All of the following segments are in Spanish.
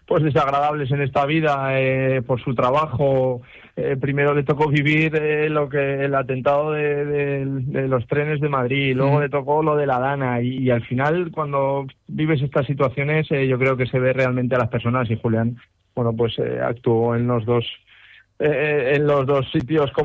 pues desagradables en esta vida por su trabajo. Primero le tocó vivir el atentado de los trenes de Madrid, luego le tocó lo de la Dana y al final cuando vives estas situaciones yo creo que se ve realmente a las personas y Julián, bueno, pues actuó en los dos sitios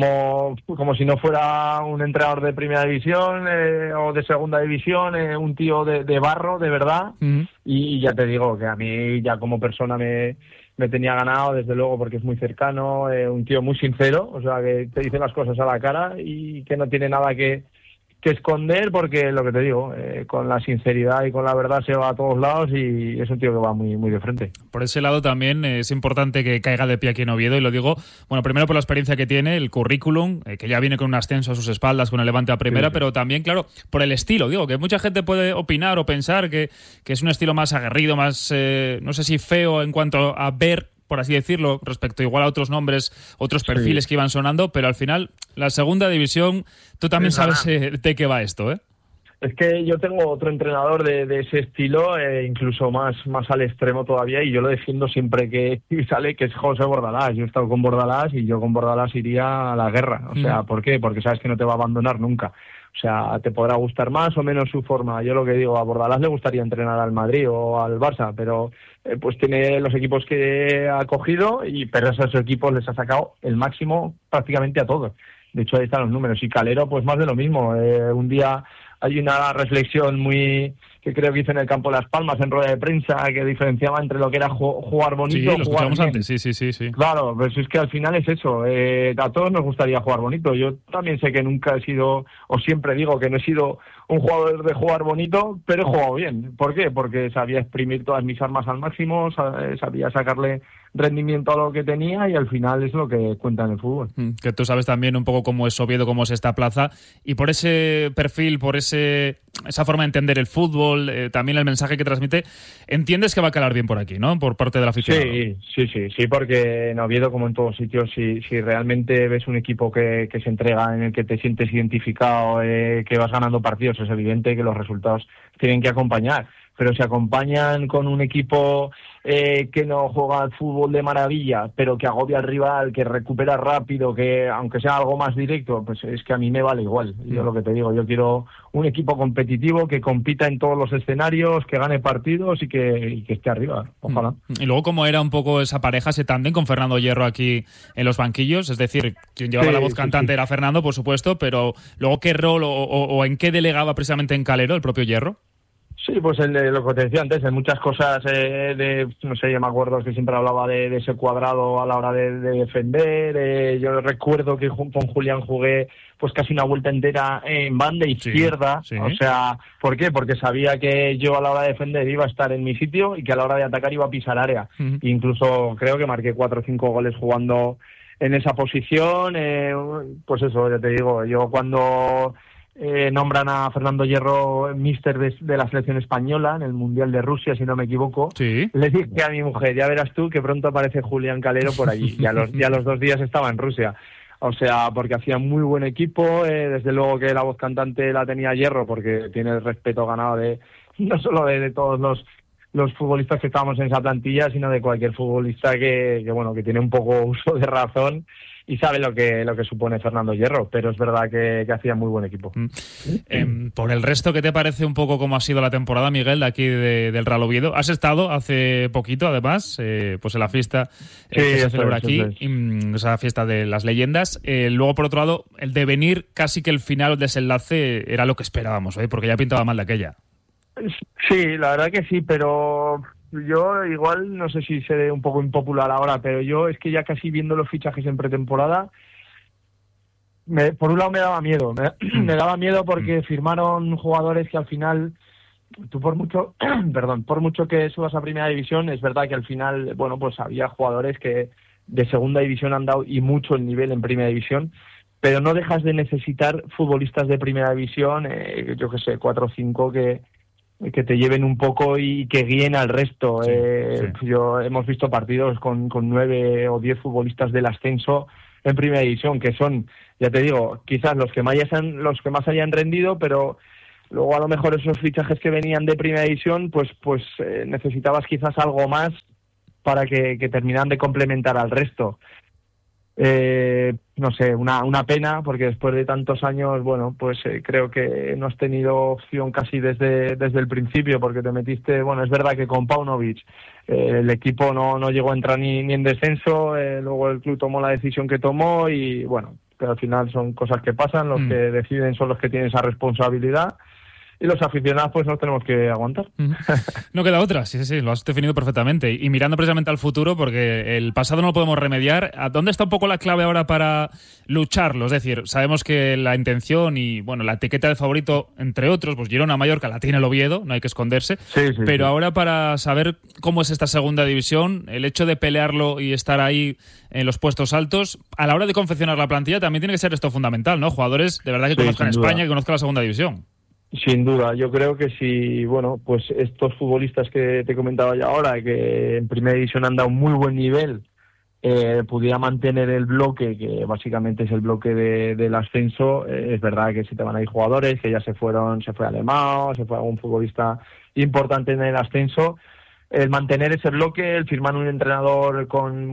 como si no fuera un entrenador de primera división o de segunda división, un tío de barro, de verdad. Y ya te digo que a mí ya como persona me tenía ganado, desde luego, porque es muy cercano, un tío muy sincero, o sea, que te dice las cosas a la cara y que no tiene nada que esconder, porque lo que te digo, con la sinceridad y con la verdad se va a todos lados y es un tío que va muy, muy de frente. Por ese lado también es importante que caiga de pie aquí en Oviedo, y lo digo, bueno, primero por la experiencia que tiene, el currículum, que ya viene con un ascenso a sus espaldas con el Levante a primera, sí. Pero también, claro, por el estilo, digo, que mucha gente puede opinar o pensar que es un estilo más aguerrido, más, no sé si feo en cuanto a ver, por así decirlo, respecto igual a otros nombres, otros perfiles que iban sonando, pero al final, la segunda división, tú también sabes de qué va esto, ¿eh? Es que yo tengo otro entrenador de ese estilo, incluso más al extremo todavía, y yo lo defiendo siempre que sale, que es José Bordalás. Yo he estado con Bordalás y yo con Bordalás iría a la guerra. O sea, ¿por qué? Porque sabes que no te va a abandonar nunca. O sea, te podrá gustar más o menos su forma. Yo lo que digo, a Bordalás le gustaría entrenar al Madrid o al Barça, pero pues tiene los equipos que ha cogido, pero a esos equipos les ha sacado el máximo prácticamente a todos. De hecho, ahí están los números. Y Calero, pues más de lo mismo. Un día hay una reflexión que creo que hizo en el campo de Las Palmas, en rueda de prensa, que diferenciaba entre lo que era jugar bonito y jugar bien. Antes. Sí. Claro, pues es que al final es eso. A todos nos gustaría jugar bonito. Yo también sé que nunca he sido, o siempre digo que no he sido un jugador de jugar bonito, pero he jugado bien. ¿Por qué? Porque sabía exprimir todas mis armas al máximo, sabía sacarle rendimiento a lo que tenía y al final es lo que cuenta en el fútbol. Que tú sabes también un poco cómo es Oviedo, cómo es esta plaza, y por ese perfil, por esa forma de entender el fútbol, también el mensaje que transmite, entiendes que va a calar bien por aquí, ¿no? Por parte de la afición. Sí, porque en Oviedo, como en todos sitios, si realmente ves un equipo que se entrega, en el que te sientes identificado, que vas ganando partidos, es evidente que los resultados tienen que acompañar. Pero si acompañan con un equipo que no juega al fútbol de maravilla, pero que agobia al rival, que recupera rápido, que aunque sea algo más directo, pues es que a mí me vale igual. Yo lo que te digo, yo quiero un equipo competitivo que compita en todos los escenarios, que gane partidos y que esté arriba, ojalá. Y luego, ¿cómo era un poco esa pareja, ese tándem con Fernando Hierro aquí en los banquillos? Es decir, quien llevaba la voz cantante era Fernando, por supuesto, pero luego, ¿qué rol o en qué delegaba precisamente en Calero el propio Hierro? Sí, pues lo que te decía antes, en muchas cosas no sé, yo me acuerdo que siempre hablaba de ese cuadrado a la hora de defender. Yo recuerdo que con Julián jugué pues casi una vuelta entera en banda izquierda. Sí. O sea, ¿por qué? Porque sabía que yo a la hora de defender iba a estar en mi sitio y que a la hora de atacar iba a pisar área. Incluso creo que marqué 4 o 5 goles jugando en esa posición. Pues eso, ya te digo, yo cuando nombran a Fernando Hierro míster de la selección española en el Mundial de Rusia, si no me equivoco, le dije a mi mujer, ya verás tú que pronto aparece Julián Calero por allí. Ya los 2 días estaba en Rusia. O sea, porque hacía muy buen equipo, desde luego que la voz cantante la tenía Hierro, porque tiene el respeto ganado no solo de todos los futbolistas que estábamos en esa plantilla, sino de cualquier futbolista que tiene un poco uso de razón y sabe lo que supone Fernando Hierro, pero es verdad que hacía muy buen equipo. Por el resto, ¿qué te parece un poco cómo ha sido la temporada, Miguel, de aquí del Real Oviedo? Has estado hace poquito, además, pues en la fiesta que se celebra aquí, esa fiesta de las leyendas. Luego, por otro lado, el devenir, casi que el final, el desenlace, era lo que esperábamos, porque ya pintaba mal de aquella. Sí, la verdad que sí, pero yo igual, no sé si seré un poco impopular ahora, pero yo es que ya casi viendo los fichajes en pretemporada, por un lado me daba miedo. Me daba miedo porque firmaron jugadores que al final, tú por mucho que subas a primera división, es verdad que al final, bueno, pues había jugadores que de segunda división han dado y mucho el nivel en primera división, pero no dejas de necesitar futbolistas de primera división, yo que sé, 4 o 5 que te lleven un poco y que guíen al resto. Hemos visto partidos con 9 o 10 futbolistas del ascenso en primera división, que son, ya te digo, quizás los que más hayan rendido, pero luego a lo mejor esos fichajes que venían de primera división, pues necesitabas quizás algo más para que terminaran de complementar al resto. No sé, una pena, porque después de tantos años, bueno, pues creo que no has tenido opción casi desde el principio, porque te metiste, bueno, es verdad que con Paunovic el equipo no llegó a entrar ni en descenso, luego el club tomó la decisión que tomó y bueno, pero al final son cosas que pasan, los que deciden son los que tienen esa responsabilidad. Y los aficionados pues nos tenemos que aguantar. No queda otra, sí, lo has definido perfectamente. Y mirando precisamente al futuro, porque el pasado no lo podemos remediar, ¿a dónde está un poco la clave ahora para lucharlo? Es decir, sabemos que la intención y bueno, la etiqueta de favorito, entre otros, pues Girona, Mallorca, la tiene el Oviedo, no hay que esconderse. Sí, pero ahora para saber cómo es esta segunda división, el hecho de pelearlo y estar ahí en los puestos altos, a la hora de confeccionar la plantilla también tiene que ser esto fundamental, ¿no? Jugadores de verdad que conozcan España, que conozcan la segunda división. Sin duda, yo creo que si, bueno, pues estos futbolistas que te comentaba ya ahora, que en primera división han dado un muy buen nivel, pudiera mantener el bloque, que básicamente es el bloque del ascenso, es verdad que si te van a ir jugadores, que ya se fue Alemão, se fue algún futbolista importante en el ascenso, el mantener ese bloque, el firmar un entrenador con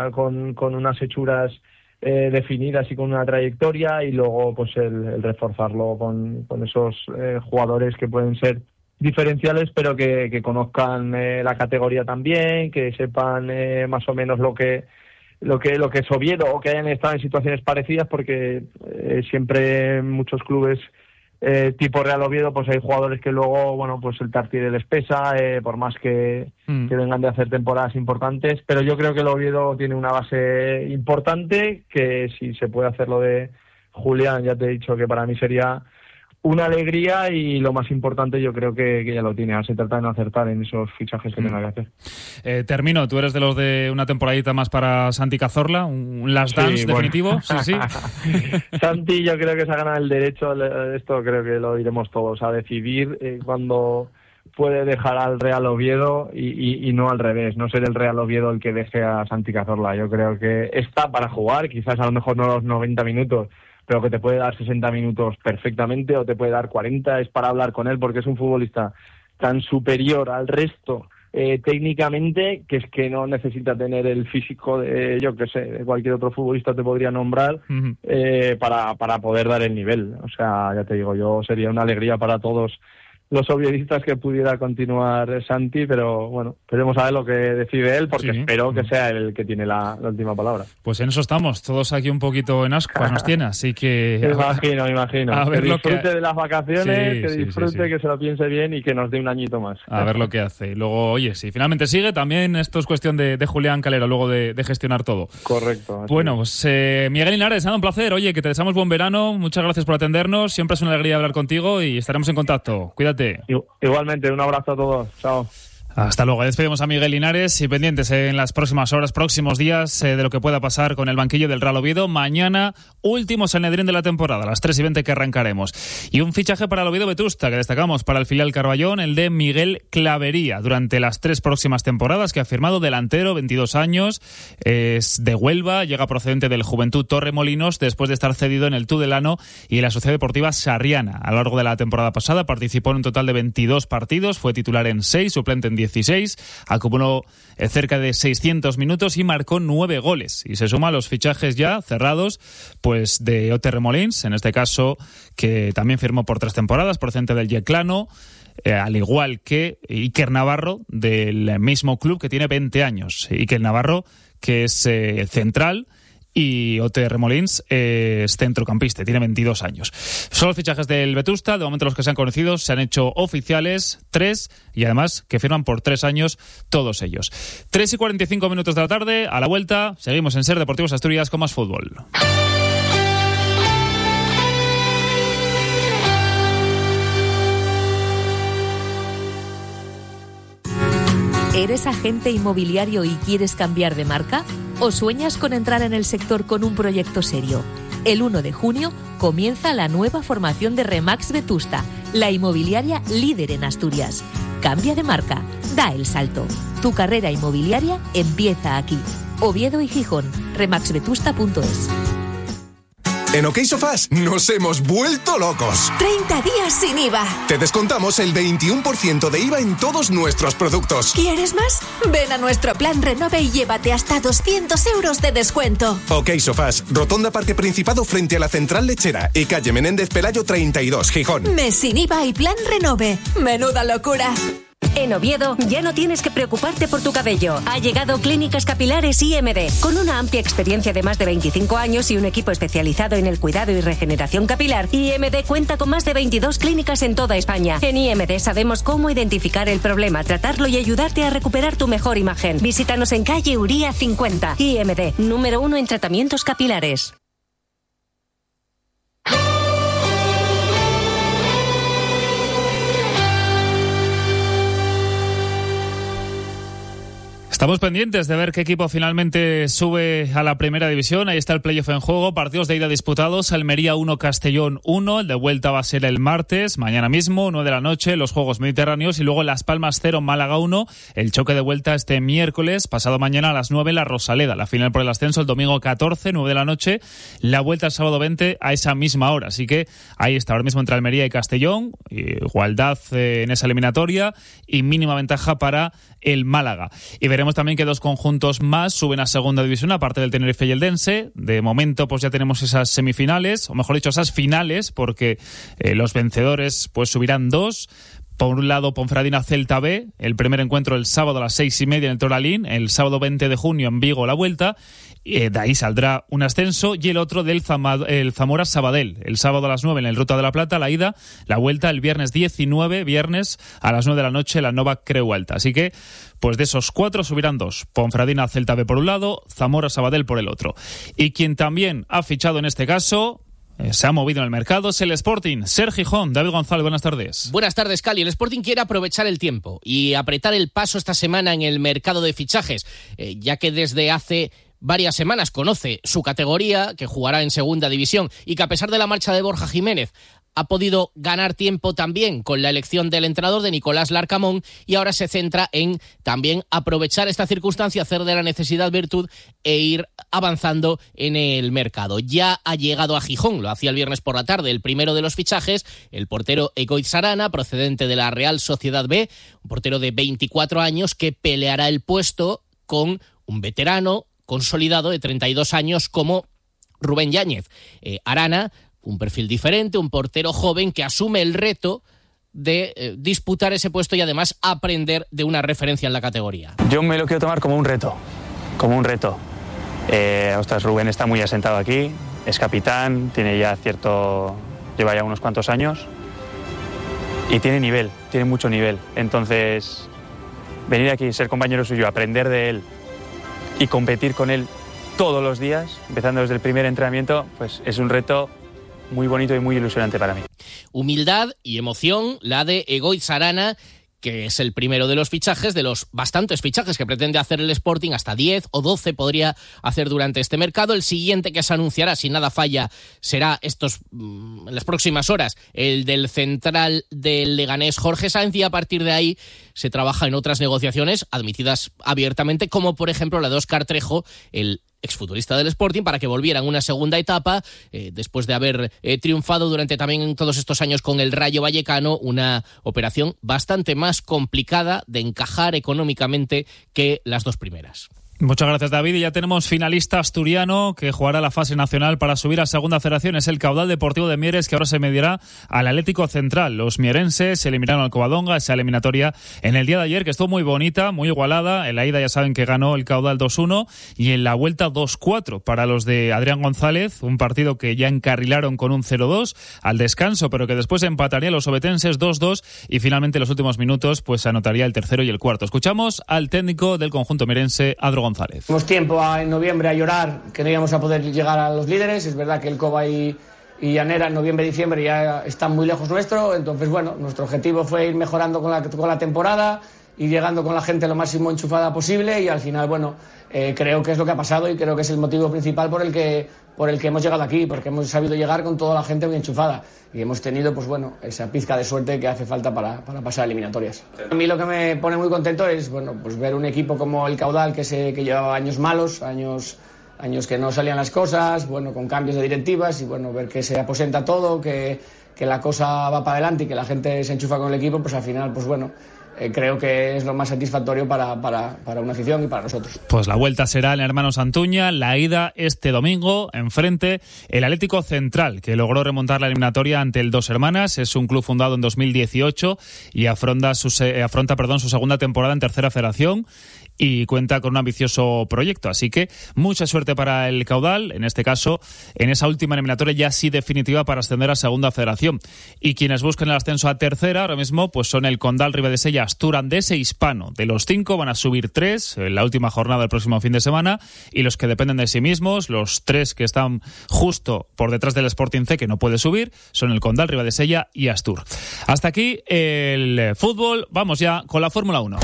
unas hechuras definidas y con una trayectoria, y luego pues el reforzarlo con esos jugadores que pueden ser diferenciales, pero que conozcan la categoría también, que sepan más o menos lo que es Oviedo, o que hayan estado en situaciones parecidas, porque siempre en muchos clubes tipo Real Oviedo pues hay jugadores que luego, bueno, pues el tartiere les pesa, por más que vengan de hacer temporadas importantes, pero yo creo que el Oviedo tiene una base importante, que si se puede hacer lo de Julián, ya te he dicho que para mí sería una alegría, y lo más importante yo creo que ya lo tiene. Ahora se trata de no acertar en esos fichajes que tenga que hacer. Termino, tú eres de los de una temporadita más para Santi Cazorla, un last dance definitivo. Sí. Santi, yo creo que se ha ganado el derecho, esto creo que lo diremos todos, a decidir cuando puede dejar al Real Oviedo y no al revés, no ser el Real Oviedo el que deje a Santi Cazorla. Yo creo que está para jugar, quizás a lo mejor no los 90 minutos, pero que te puede dar 60 minutos perfectamente, o te puede dar 40, es para hablar con él, porque es un futbolista tan superior al resto técnicamente, que es que no necesita tener el físico de, yo que sé, de cualquier otro futbolista te podría nombrar, para poder dar el nivel. O sea, ya te digo, yo sería una alegría para todos los oviedistas que pudiera continuar Santi, pero bueno, veremos a ver lo que decide él, porque espero que sea él el que tiene la última palabra. Pues en eso estamos, todos aquí un poquito en ascuas nos tiene, así que... Me imagino. A ver que disfrute de las vacaciones, que disfrute, que se lo piense bien y que nos dé un añito más. A ver lo que hace. Y luego, oye, si finalmente sigue, también esto es cuestión de Julián Calero, luego de gestionar todo. Correcto. Bueno, pues Miguel Linares, nada, un placer. Oye, que te deseamos buen verano, muchas gracias por atendernos, siempre es una alegría hablar contigo y estaremos en contacto. Cuídate. Igualmente, un abrazo a todos. Chao. Hasta luego. Despedimos a Miguel Linares y pendientes en las próximas horas, próximos días, de lo que pueda pasar con el banquillo del Real Oviedo. Mañana, último Sanedrín de la temporada, a las 3:20 que arrancaremos. Y un fichaje para el Oviedo Vetusta que destacamos para el filial Carballón, el de Miguel Clavería, durante las 3 próximas temporadas, que ha firmado delantero, 22 años, es de Huelva, llega procedente del Juventud Torremolinos, después de estar cedido en el Tudelano y en la Sociedad Deportiva Sarriana. A lo largo de la temporada pasada participó en un total de 22 partidos, fue titular en 6, suplente en 16, acumuló cerca de 600 minutos y marcó 9 goles. Y se suma a los fichajes ya cerrados, pues de Ote Remolins, en este caso, que también firmó por 3 temporadas, procedente del Yeclano, al igual que Iker Navarro, del mismo club, que tiene 20 años. Iker Navarro, que es central, y Ote Remolins es centrocampista, tiene 22 años. Son los fichajes del Vetusta, de momento los que se han conocido, se han hecho oficiales, 3, y además que firman por 3 años todos ellos. 3:45 de la tarde, a la vuelta, seguimos en Ser Deportivos Asturias con más fútbol. ¿Eres agente inmobiliario y quieres cambiar de marca? ¿O sueñas con entrar en el sector con un proyecto serio? El 1 de junio comienza la nueva formación de Remax Vetusta, la inmobiliaria líder en Asturias. Cambia de marca, da el salto. Tu carrera inmobiliaria empieza aquí. Oviedo y Gijón, remaxvetusta.es. En OK Sofás nos hemos vuelto locos. 30 días sin IVA. Te descontamos el 21% de IVA en todos nuestros productos. ¿Quieres más? Ven a nuestro plan Renove y llévate hasta 200 euros de descuento. OK Sofás, Rotonda Parque Principado frente a la Central Lechera y calle Menéndez Pelayo 32, Gijón. Mes sin IVA y plan Renove. ¡Menuda locura! En Oviedo ya no tienes que preocuparte por tu cabello. Ha llegado Clínicas Capilares IMD, con una amplia experiencia de más de 25 años y un equipo especializado en el cuidado y regeneración capilar. IMD cuenta con más de 22 clínicas en toda España. En IMD sabemos cómo identificar el problema, tratarlo y ayudarte a recuperar tu mejor imagen. Visítanos en calle Uría 50. IMD, número 1 en tratamientos capilares. Estamos pendientes de ver qué equipo finalmente sube a la primera división. Ahí está el playoff en juego. Partidos de ida disputados. Almería 1, Castellón 1. El de vuelta va a ser el martes, mañana mismo, 9 de la noche, los Juegos Mediterráneos. Y luego Las Palmas 0, Málaga 1. El choque de vuelta este miércoles, pasado mañana a las 9, la Rosaleda. La final por el ascenso el domingo 14, 9 de la noche. La vuelta el sábado 20 a esa misma hora. Así que ahí está, ahora mismo entre Almería y Castellón. Igualdad en esa eliminatoria y mínima ventaja para el Málaga. Y veremos también que dos conjuntos más suben a segunda división, aparte del Tenerife y el Dense. De momento pues ya tenemos esas semifinales, o mejor dicho, esas finales, porque los vencedores pues subirán dos. Por un lado, Ponferradina Celta B, el primer encuentro el sábado a las 6:30 en el Toralín, el sábado 20 de junio en Vigo la vuelta, de ahí saldrá un ascenso, y el otro del Zamora Sabadell, el sábado a las 9 en el Ruta de la Plata, la ida, la vuelta el viernes 19, viernes a las 9 de la noche, la Nova Creu Alta. Así que, pues de esos cuatro subirán dos, Ponferradina Celta B por un lado, Zamora Sabadell por el otro. Y quien también ha fichado en este caso, se ha movido en el mercado, es el Sporting. Ser Gijón, David González, buenas tardes. Buenas tardes, Cali. El Sporting quiere aprovechar el tiempo y apretar el paso esta semana en el mercado de fichajes, ya que desde hace varias semanas conoce su categoría, que jugará en segunda división, y que a pesar de la marcha de Borja Jiménez ha podido ganar tiempo también con la elección del entrenador, de Nicolás Larcamón, y ahora se centra en también aprovechar esta circunstancia, hacer de la necesidad virtud e ir avanzando en el mercado. Ya ha llegado a Gijón, lo hacía el viernes por la tarde, el primero de los fichajes, el portero Egoitz Arana, procedente de la Real Sociedad B, un portero de 24 años que peleará el puesto con un veterano consolidado de 32 años como Rubén Yáñez. Arana, un perfil diferente, un portero joven que asume el reto de disputar ese puesto y además aprender de una referencia en la categoría. Yo me lo quiero tomar como un reto, Rubén está muy asentado aquí, es capitán, lleva ya unos cuantos años y tiene mucho nivel. Entonces, venir aquí, ser compañero suyo, aprender de él y competir con él todos los días, empezando desde el primer entrenamiento, pues es un reto muy bonito y muy ilusionante para mí. Humildad y emoción, la de Egoitz Arana, que es el primero de los fichajes, de los bastantes fichajes que pretende hacer el Sporting, hasta 10 o 12 podría hacer durante este mercado. El siguiente que se anunciará, si nada falla, será en las próximas horas, el del central del Leganés, Jorge Sáenz, y a partir de ahí se trabaja en otras negociaciones admitidas abiertamente, como por ejemplo la de Óscar Trejo, el exfutbolista del Sporting, para que volviera en una segunda etapa, después de haber triunfado durante también todos estos años con el Rayo Vallecano, una operación bastante más complicada de encajar económicamente que las dos primeras. Muchas gracias, David. Y ya tenemos finalista asturiano que jugará la fase nacional para subir a segunda federación. Es el Caudal Deportivo de Mieres, que ahora se medirá al Atlético Central. Los mierenses se eliminaron al Covadonga, esa eliminatoria en el día de ayer, que estuvo muy bonita, muy igualada. En la ida ya saben que ganó el Caudal 2-1 y en la vuelta 2-4 para los de Adrián González. Un partido que ya encarrilaron con un 0-2 al descanso, pero que después empataría los obetenses 2-2 y finalmente en los últimos minutos pues anotaría el tercero y el cuarto. Escuchamos al técnico del conjunto mierense, Adro González. Tuvimos tiempo en noviembre a llorar que no íbamos a poder llegar a los líderes. Es verdad que el Cova y Llanera en noviembre y diciembre ya están muy lejos nuestro. Entonces, bueno, nuestro objetivo fue ir mejorando con la temporada y llegando con la gente lo máximo enchufada posible, y al final, bueno, creo que es lo que ha pasado y creo que es el motivo principal por el que hemos llegado aquí, porque hemos sabido llegar con toda la gente muy enchufada y hemos tenido, pues bueno, esa pizca de suerte que hace falta para pasar eliminatorias. A mí lo que me pone muy contento es, bueno, pues ver un equipo como el Caudal, que llevaba años malos, años años que no salían las cosas, bueno, con cambios de directivas y bueno, ver que se aposenta todo, que la cosa va para adelante y que la gente se enchufa con el equipo, pues al final, pues bueno, creo que es lo más satisfactorio para una afición y para nosotros. Pues la vuelta será en Hermanos Antuña, la ida este domingo, enfrente el Atlético Central, que logró remontar la eliminatoria ante el Dos Hermanas. Es un club fundado en 2018 y afronta su segunda temporada en Tercera Federación y cuenta con un ambicioso proyecto. Así que mucha suerte para el Caudal, en este caso, en esa última eliminatoria ya sí definitiva para ascender a Segunda Federación. Y quienes busquen el ascenso a Tercera ahora mismo pues son el Condal, Ribadesella, Astur, Andés e Hispano. De los 5 van a subir 3 en la última jornada del próximo fin de semana, y los que dependen de sí mismos, los 3 que están justo por detrás del Sporting C, que no puede subir, son el Condal, Ribadesella y Astur. Hasta aquí el fútbol. Vamos ya con la Fórmula 1.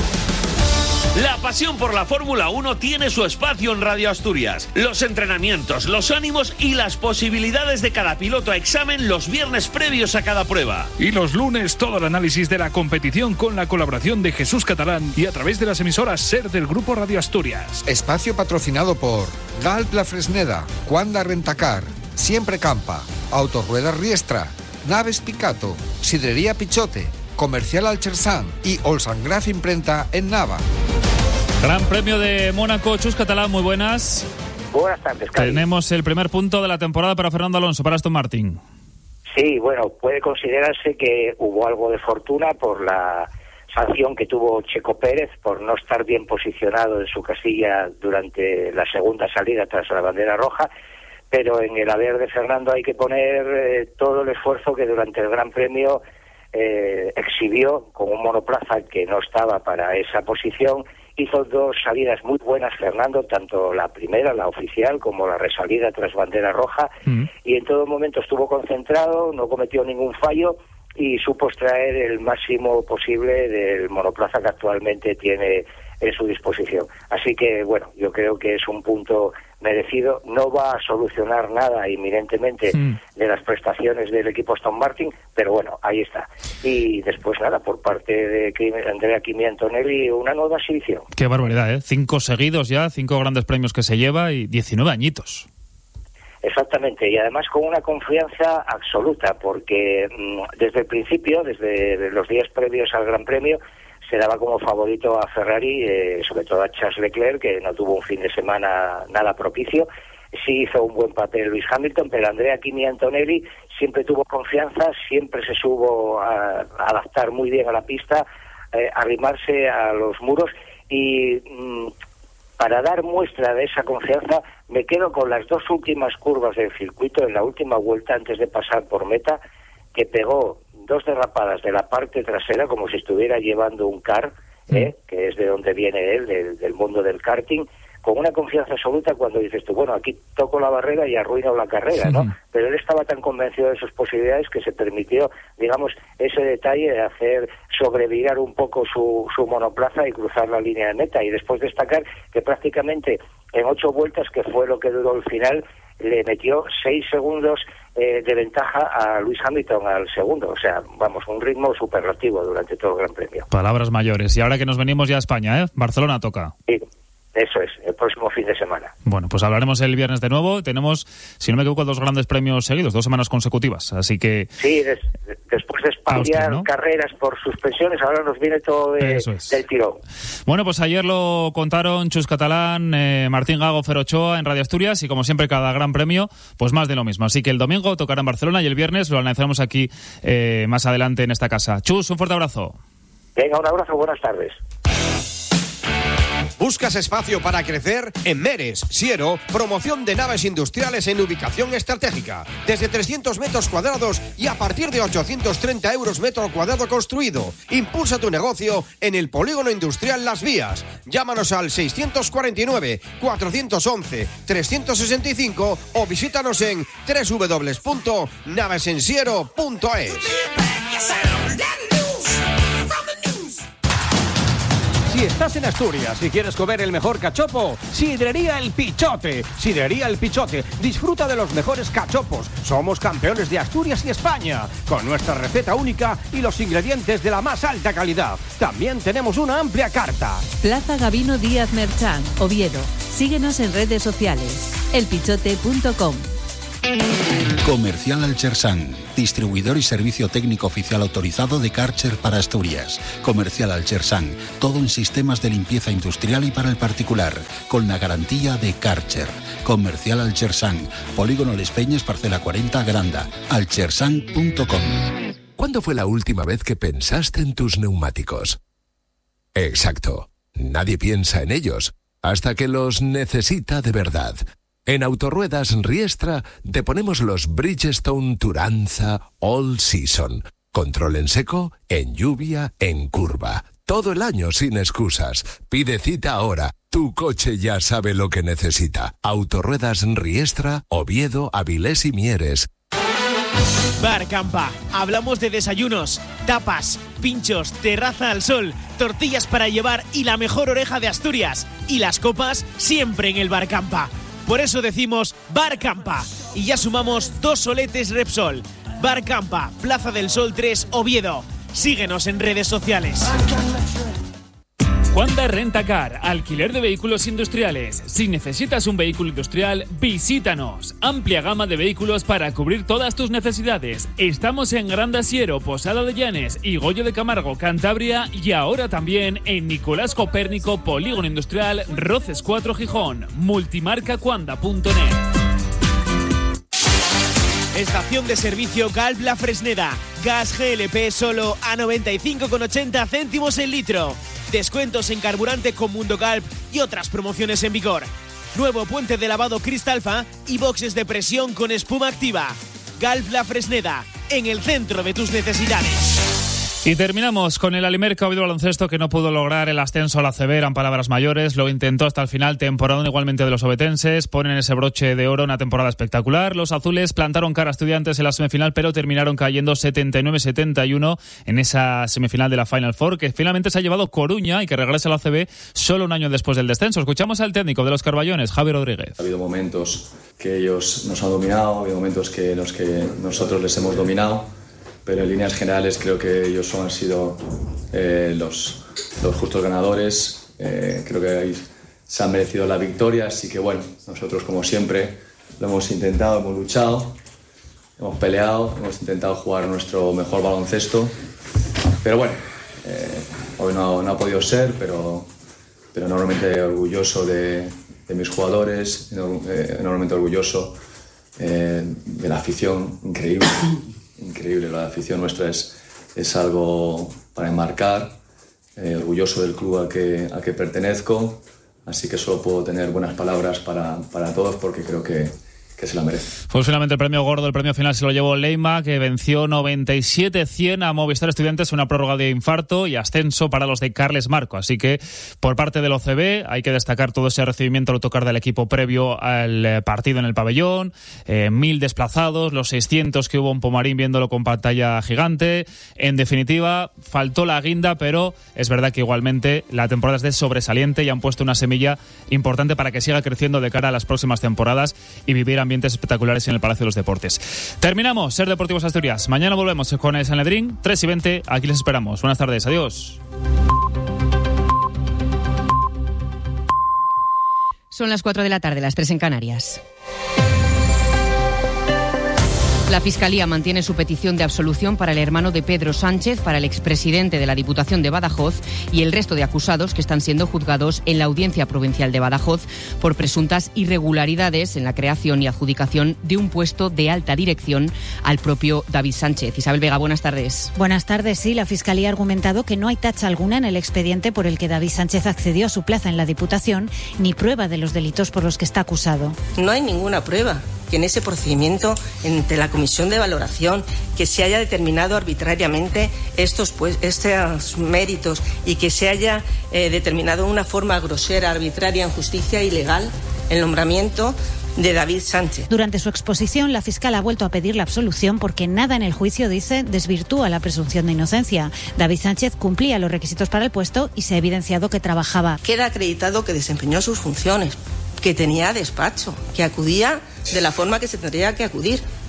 La pasión por la Fórmula 1 tiene su espacio en Radio Asturias. Los entrenamientos, los ánimos y las posibilidades de cada piloto a examen los viernes previos a cada prueba. Y los lunes todo el análisis de la competición con la colaboración de Jesús Catalán y a través de las emisoras SER del Grupo Radio Asturias. Espacio patrocinado por Galp La Fresneda, Cuanda Rentacar, Siempre Campa, Autorruedas Riestra, Naves Picato, Sidrería Pichote, Comercial Alchersan y Olsangraf Imprenta en Nava. Gran Premio de Mónaco. Chus Catalán, muy buenas. Buenas tardes, Cali. Tenemos el primer punto de la temporada para Fernando Alonso, para Aston Martin. Sí, bueno, puede considerarse que hubo algo de fortuna por la sanción que tuvo Checo Pérez por no estar bien posicionado en su casilla durante la segunda salida tras la bandera roja, pero en el haber de Fernando hay que poner todo el esfuerzo que durante el Gran Premio exhibió con un monoplaza que no estaba para esa posición. Hizo 2 salidas muy buenas Fernando, tanto la primera, la oficial, como la resalida tras bandera roja, y en todo momento estuvo concentrado, no cometió ningún fallo y supo extraer el máximo posible del monoplaza que actualmente tiene en su disposición. Así que, bueno, yo creo que es un punto merecido. No va a solucionar nada inminentemente de las prestaciones del equipo Aston Martin, pero bueno, ahí está. Y después nada, por parte de Andrea Kimi Antonelli, una nueva exhibición. Qué barbaridad, ¿eh? 5 seguidos ya, 5 grandes premios que se lleva y 19 añitos. Exactamente, y además con una confianza absoluta, porque desde el principio, desde los días previos al Gran Premio, se daba como favorito a Ferrari, sobre todo a Charles Leclerc, que no tuvo un fin de semana nada propicio. Sí hizo un buen papel Lewis Hamilton, pero Andrea Kimi Antonelli siempre tuvo confianza, siempre se supo a adaptar muy bien a la pista, arrimarse a los muros y para dar muestra de esa confianza me quedo con las 2 últimas curvas del circuito en la última vuelta antes de pasar por meta, que pegó 2 derrapadas de la parte trasera como si estuviera llevando un kart, que es de donde viene él, del mundo del karting, con una confianza absoluta cuando dices tú, bueno, aquí toco la barrera y arruino la carrera, ¿no? Pero él estaba tan convencido de sus posibilidades que se permitió, digamos, ese detalle de hacer sobrevirar un poco su monoplaza y cruzar la línea de meta, y después destacar que prácticamente en 8 vueltas, que fue lo que duró el final, le metió 6 segundos de ventaja a Lewis Hamilton al segundo. O sea, vamos, un ritmo superlativo durante todo el Gran Premio. Palabras mayores. Y ahora que nos venimos ya a España, Barcelona toca. Sí, eso es, el próximo fin de semana. Bueno, pues hablaremos el viernes de nuevo. Tenemos, si no me equivoco, 2 grandes premios seguidos, 2 semanas consecutivas. Así que... Sí, después de espaciar carreras por suspensiones, ahora nos viene todo del tirón. Bueno, pues ayer lo contaron Chus Catalán, Martín Gago, Fer Ochoa en Radio Asturias, y como siempre cada gran premio, pues más de lo mismo. Así que el domingo tocará en Barcelona y el viernes lo analizaremos aquí más adelante en esta casa. Chus, un fuerte abrazo. Venga, un abrazo, buenas tardes. ¿Buscas espacio para crecer? En Meres, Siero, promoción de naves industriales en ubicación estratégica. Desde 300 metros cuadrados y a partir de 830 euros metro cuadrado construido. Impulsa tu negocio en el polígono industrial Las Vías. Llámanos al 649-411-365 o visítanos en www.navesensiero.es. Si estás en Asturias y quieres comer el mejor cachopo, Sidrería El Pichote. Sidrería El Pichote. Disfruta de los mejores cachopos. Somos campeones de Asturias y España, con nuestra receta única y los ingredientes de la más alta calidad. También tenemos una amplia carta. Plaza Gabino Díaz Merchán, Oviedo. Síguenos en redes sociales. elpichote.com. Comercial Alchersan, distribuidor y servicio técnico oficial autorizado de Karcher para Asturias. Comercial Alchersan, todo en sistemas de limpieza industrial y para el particular, con la garantía de Karcher. Comercial Alchersan, Polígono Les Peñes, parcela 40, Granda. alchersan.com. ¿Cuándo fue la última vez que pensaste en tus neumáticos? Exacto, nadie piensa en ellos hasta que los necesita de verdad. En Autorruedas Riestra te ponemos los Bridgestone Turanza All Season. Control en seco, en lluvia, en curva. Todo el año sin excusas. Pide cita ahora. Tu coche ya sabe lo que necesita. Autorruedas Riestra, Oviedo, Avilés y Mieres. Bar Campa. Hablamos de desayunos, tapas, pinchos, terraza al sol, tortillas para llevar y la mejor oreja de Asturias. Y las copas siempre en el Bar Campa. Por eso decimos Bar Campa. Y ya sumamos 2 soletes Repsol. Bar Campa, Plaza del Sol 3, Oviedo. Síguenos en redes sociales. Wanda Rentacar, alquiler de vehículos industriales. Si necesitas un vehículo industrial, visítanos. Amplia gama de vehículos para cubrir todas tus necesidades. Estamos en Gran Asiero, Posada de Llanes y Goyo de Camargo, Cantabria, y ahora también en Nicolás Copérnico, Polígono Industrial, Roces 4, Gijón. Multimarcacuanda.net. Estación de servicio Galp La Fresneda. Gas GLP solo a 95,80 céntimos el litro. Descuentos en carburante con Mundo Galp y otras promociones en vigor. Nuevo puente de lavado Cristalfa y boxes de presión con espuma activa. Galp La Fresneda, en el centro de tus necesidades. Y terminamos con el Alimerca Oviedo Baloncesto, que no pudo lograr el ascenso a la CB, eran palabras mayores, lo intentó hasta el final, temporada igualmente de los obetenses, ponen ese broche de oro, una temporada espectacular. Los azules plantaron cara a Estudiantes en la semifinal, pero terminaron cayendo 79-71 en esa semifinal de la Final Four, que finalmente se ha llevado Coruña y que regresa a la CB solo un año después del descenso. Escuchamos al técnico de los Carballones, Javi Rodríguez. Ha habido momentos que ellos nos han dominado, ha habido momentos que los que nosotros les hemos dominado, pero en líneas generales creo que ellos han sido los justos ganadores. Creo que ahí se han merecido la victoria, así que bueno, nosotros como siempre lo hemos intentado, hemos luchado, hemos peleado, hemos intentado jugar nuestro mejor baloncesto, pero bueno, hoy no ha podido ser, pero enormemente orgulloso de mis jugadores, enormemente orgulloso de la afición, increíble, la afición nuestra es algo para enmarcar, orgulloso del club al que pertenezco, así que solo puedo tener buenas palabras para todos porque creo que se la merece. Pues finalmente el premio gordo, el premio final se lo llevó Leima, que venció 97-100 a Movistar Estudiantes, una prórroga de infarto y ascenso para los de Carles Marco. Así que por parte del OCB hay que destacar todo ese recibimiento al autocar del equipo previo al partido en el pabellón, 1000 desplazados, los 600 que hubo en Pomarín viéndolo con pantalla gigante. En definitiva, faltó la guinda, pero es verdad que igualmente la temporada es de sobresaliente y han puesto una semilla importante para que siga creciendo de cara a las próximas temporadas y vivir ambientes espectaculares en el Palacio de los Deportes. Terminamos Ser Deportivos Asturias. Mañana volvemos con el Sanedrín, 3:20. Aquí les esperamos. Buenas tardes. Adiós. Son las 4 de la tarde, las 3 en Canarias. La Fiscalía mantiene su petición de absolución para el hermano de Pedro Sánchez, para el expresidente de la Diputación de Badajoz y el resto de acusados que están siendo juzgados en la Audiencia Provincial de Badajoz por presuntas irregularidades en la creación y adjudicación de un puesto de alta dirección al propio David Sánchez. Isabel Vega, buenas tardes. Buenas tardes. Sí, la Fiscalía ha argumentado que no hay tacha alguna en el expediente por el que David Sánchez accedió a su plaza en la Diputación, ni prueba de los delitos por los que está acusado. No hay ninguna prueba que en ese procedimiento entre la Comisión de Valoración que se haya determinado arbitrariamente estos méritos y que se haya determinado de una forma grosera, arbitraria, injusticia e ilegal el nombramiento de David Sánchez. Durante su exposición, la fiscal ha vuelto a pedir la absolución porque nada en el juicio, dice, desvirtúa la presunción de inocencia. David Sánchez cumplía los requisitos para el puesto y se ha evidenciado que trabajaba. Queda acreditado que desempeñó sus funciones, que tenía despacho, que acudía de la forma que se tendría que acudir.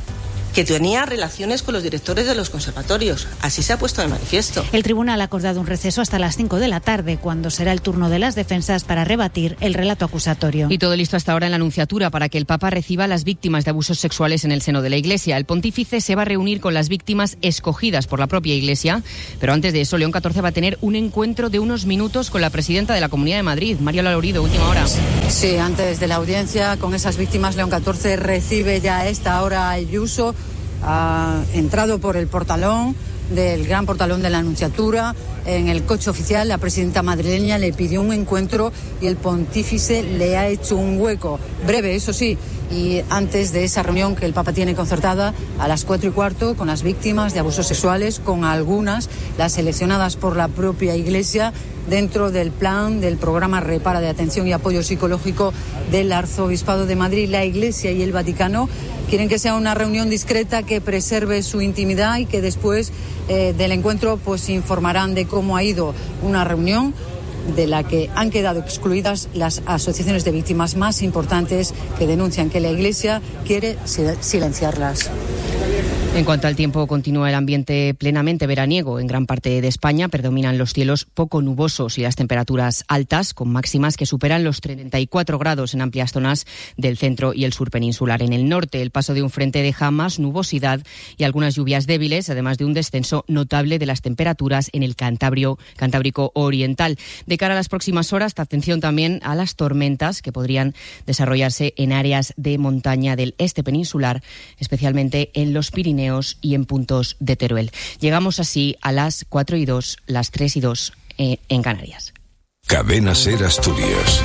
que tenía relaciones con los directores de los conservatorios. Así se ha puesto de manifiesto. El tribunal ha acordado un receso hasta las 5 de la tarde, cuando será el turno de las defensas para rebatir el relato acusatorio. Y todo listo hasta ahora en la Nunciatura para que el Papa reciba a las víctimas de abusos sexuales en el seno de la Iglesia. El pontífice se va a reunir con las víctimas escogidas por la propia Iglesia, pero antes de eso, León XIV va a tener un encuentro de unos minutos con la presidenta de la Comunidad de Madrid, María Lorido, última hora. Sí, antes de la audiencia con esas víctimas, León XIV recibe ya a esta hora a Ayuso. Ha entrado por el portalón del gran portalón de la Nunciatura. En el coche oficial, la presidenta madrileña le pidió un encuentro y el pontífice le ha hecho un hueco, breve, eso sí, y antes de esa reunión que el Papa tiene concertada a las 4:15 con las víctimas de abusos sexuales, con algunas, las seleccionadas por la propia Iglesia, dentro del plan del programa Repara de atención y apoyo psicológico del Arzobispado de Madrid. La Iglesia y el Vaticano quieren que sea una reunión discreta que preserve su intimidad y que después del encuentro pues informarán de cómo ha ido una reunión de la que han quedado excluidas las asociaciones de víctimas más importantes que denuncian que la Iglesia quiere silenciarlas. En cuanto al tiempo, continúa el ambiente plenamente veraniego. En gran parte de España predominan los cielos poco nubosos y las temperaturas altas, con máximas que superan los 34 grados en amplias zonas del centro y el sur peninsular. En el norte, el paso de un frente deja más nubosidad y algunas lluvias débiles, además de un descenso notable de las temperaturas en el Cantábrico oriental. De cara a las próximas horas, atención también a las tormentas que podrían desarrollarse en áreas de montaña del este peninsular, especialmente en los Pirineos y en puntos de Teruel. Llegamos así a las 4:02, las 3:02 en Canarias. Cadena SER Asturias.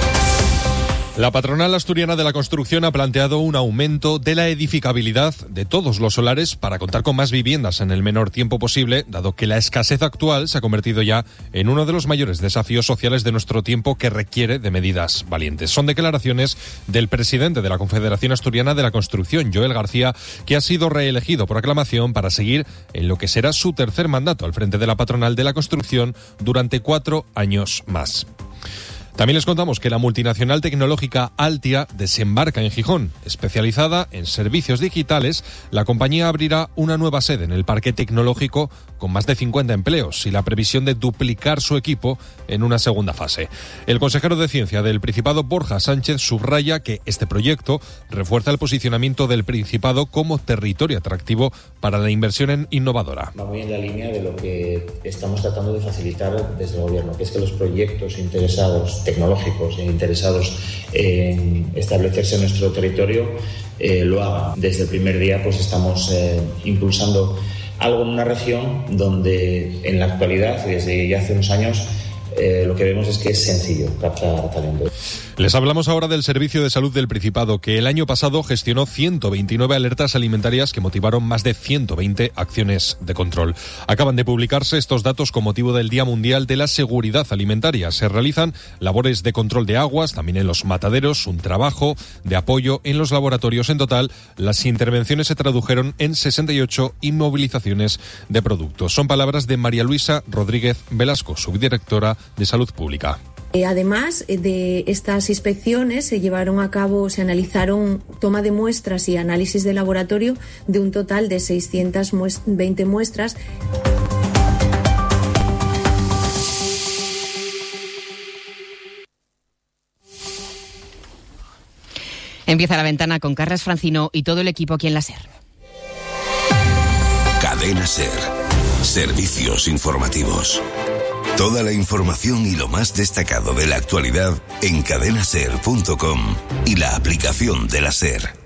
La patronal asturiana de la construcción ha planteado un aumento de la edificabilidad de todos los solares para contar con más viviendas en el menor tiempo posible, dado que la escasez actual se ha convertido ya en uno de los mayores desafíos sociales de nuestro tiempo que requiere de medidas valientes. Son declaraciones del presidente de la Confederación Asturiana de la Construcción, Joel García, que ha sido reelegido por aclamación para seguir en lo que será su tercer mandato al frente de la patronal de la construcción durante 4 años más. También les contamos que la multinacional tecnológica Altia desembarca en Gijón. Especializada en servicios digitales, la compañía abrirá una nueva sede en el parque tecnológico con más de 50 empleos y la previsión de duplicar su equipo en una segunda fase. El consejero de Ciencia del Principado, Borja Sánchez, subraya que este proyecto refuerza el posicionamiento del Principado como territorio atractivo para la inversión innovadora. Va muy en la línea de lo que estamos tratando de facilitar desde el Gobierno, que es que los proyectos tecnológicos e interesados en establecerse en nuestro territorio lo hagan. Desde el primer día pues estamos impulsando algo en una región donde en la actualidad, desde ya hace unos años, lo que vemos es que es sencillo captar talento. Les hablamos ahora del Servicio de Salud del Principado, que el año pasado gestionó 129 alertas alimentarias que motivaron más de 120 acciones de control. Acaban de publicarse estos datos con motivo del Día Mundial de la Seguridad Alimentaria. Se realizan labores de control de aguas, también en los mataderos, un trabajo de apoyo en los laboratorios. En total, las intervenciones se tradujeron en 68 inmovilizaciones de productos. Son palabras de María Luisa Rodríguez Velasco, subdirectora de Salud Pública. Además de estas inspecciones, se llevaron a cabo, se analizaron toma de muestras y análisis de laboratorio de un total de 620 muestras. Empieza la ventana con Carles Francino y todo el equipo aquí en la SER. Cadena SER. Servicios informativos. Toda la información y lo más destacado de la actualidad en cadenaser.com y la aplicación de la SER.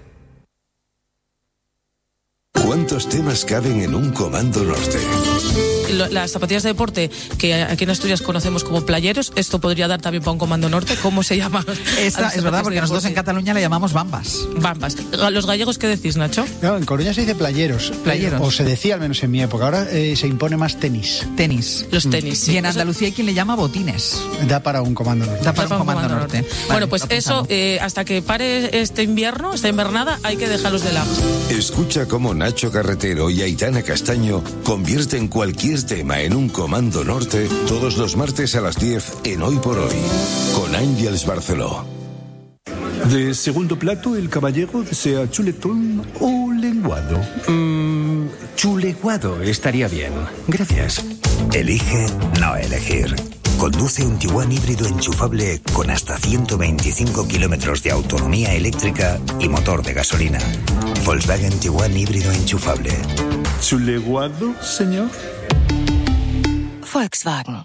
¿Cuántos temas caben en un Comando Norte? Las zapatillas de deporte, que aquí en Asturias conocemos como playeros, esto podría dar también para un Comando Norte. ¿Cómo se llama? Esta es verdad, porque nosotros en Cataluña le llamamos bambas. Bambas. ¿Los gallegos qué decís, Nacho? No, en Coruña se dice playeros. Playeros. O se decía, al menos en mi época. Ahora se impone más tenis. Tenis. Los tenis, sí. Y en Andalucía hay quien le llama botines. Da para un Comando Norte. Da para un Comando Norte. Vale, bueno, pues eso, hasta que pare este invierno, esta invernada, hay que dejarlos de lado. Escucha cómo Nacho Carretero y Aitana Castaño convierten cualquier tema en un Comando Norte todos los martes a las 10 en Hoy por Hoy, con Ángels Barceló. De segundo plato, el caballero desea chuletón o un lenguado? Chuleguado estaría bien. Gracias. Elige no elegir. Conduce un Tiguan híbrido enchufable con hasta 125 kilómetros de autonomía eléctrica y motor de gasolina. Volkswagen Tiguan híbrido enchufable. ¿Chuleguado, señor? Volkswagen.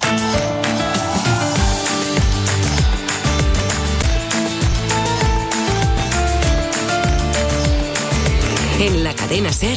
En la cadena SER,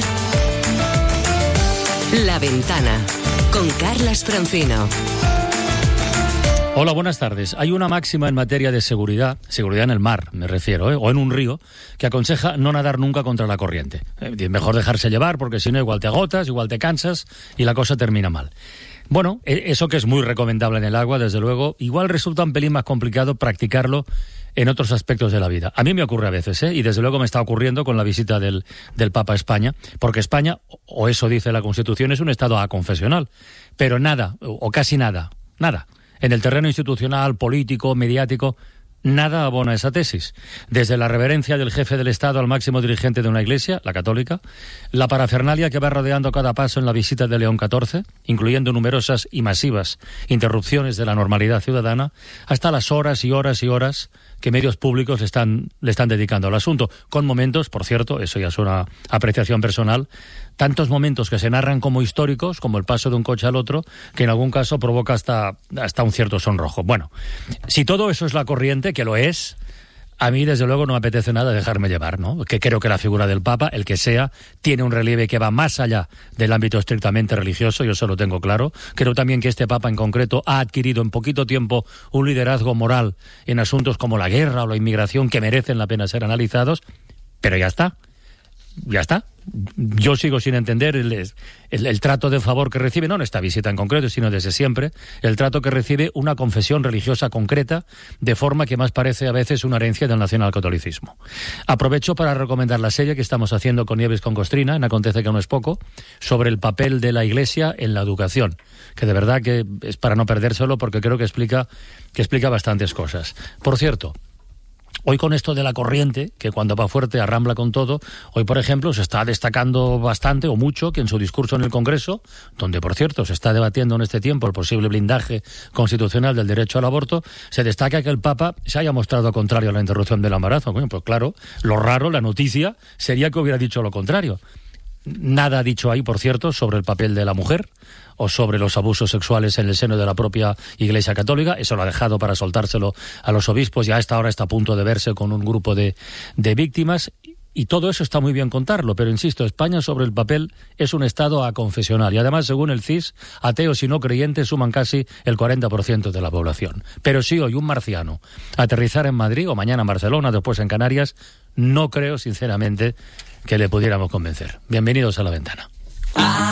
La Ventana, con Carlas Francino. Hola, buenas tardes. Hay una máxima en materia de seguridad en el mar, me refiero, o en un río, que aconseja no nadar nunca contra la corriente. Mejor dejarse llevar, porque si no igual te agotas, igual te cansas y la cosa termina mal. Bueno, eso que es muy recomendable en el agua, desde luego, igual resulta un pelín más complicado practicarlo en otros aspectos de la vida. A mí me ocurre a veces, y desde luego me está ocurriendo con la visita del Papa a España, porque España, o eso dice la Constitución, es un Estado aconfesional, pero nada, o casi nada, en el terreno institucional, político, mediático, nada abona esa tesis. Desde la reverencia del jefe del Estado al máximo dirigente de una iglesia, la católica, la parafernalia que va rodeando cada paso en la visita de León XIV, incluyendo numerosas y masivas interrupciones de la normalidad ciudadana, hasta las horas y horas y horas que medios públicos le están dedicando al asunto, con momentos, por cierto, eso ya es una apreciación personal, tantos momentos que se narran como históricos, como el paso de un coche al otro, que en algún caso provoca hasta un cierto sonrojo. Bueno, si todo eso es la corriente, que lo es, a mí desde luego no me apetece nada dejarme llevar, ¿no? Que creo que la figura del Papa, el que sea, tiene un relieve que va más allá del ámbito estrictamente religioso, yo eso lo tengo claro. Creo también que este Papa en concreto ha adquirido en poquito tiempo un liderazgo moral en asuntos como la guerra o la inmigración que merecen la pena ser analizados, pero ya está. Yo sigo sin entender el trato de favor que recibe, no en esta visita en concreto, sino desde siempre, el trato que recibe una confesión religiosa concreta, de forma que más parece a veces una herencia del nacionalcatolicismo. Aprovecho para recomendar la serie que estamos haciendo con Nieves con Costrina, en Acontece que no es poco, sobre el papel de la Iglesia en la educación, que de verdad que es para no perdérselo, porque creo que explica bastantes cosas. Por cierto, hoy con esto de la corriente, que cuando va fuerte arrambla con todo, hoy por ejemplo se está destacando bastante o mucho que en su discurso en el Congreso, donde por cierto se está debatiendo en este tiempo el posible blindaje constitucional del derecho al aborto, se destaca que el Papa se haya mostrado contrario a la interrupción del embarazo. Bueno, pues claro, lo raro, la noticia, sería que hubiera dicho lo contrario. Nada ha dicho ahí, por cierto, sobre el papel de la mujer o sobre los abusos sexuales en el seno de la propia Iglesia Católica. Eso lo ha dejado para soltárselo a los obispos y a esta hora está a punto de verse con un grupo de víctimas. Y todo eso está muy bien contarlo, pero insisto, España sobre el papel es un Estado aconfesional y además, según el CIS, ateos y no creyentes suman casi el 40% de la población. Pero si hoy un marciano aterrizar en Madrid o mañana en Barcelona, después en Canarias, no creo sinceramente que le pudiéramos convencer. Bienvenidos a La Ventana.